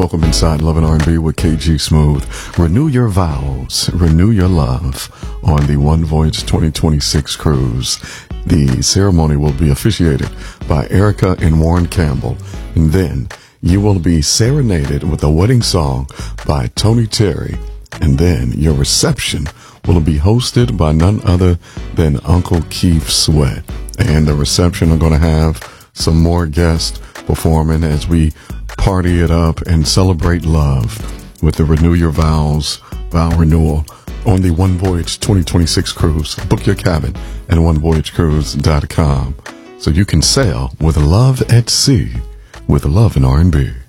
Welcome inside Love and R&B with KG Smooth. Renew your vows, renew your love on the One Voyage 2026 cruise. The ceremony will be officiated by Erica and Warren Campbell, and then you will be serenaded with a wedding song by Tony Terry, and then your reception will be hosted by none other than Uncle Keith Sweat. And the reception are going to have some more guests performing as we party it up and celebrate love with the Renew Your Vows vow renewal on the One Voyage 2026 cruise. Book your cabin at onevoyagecruise.com so you can sail with love at sea with Love and R&B.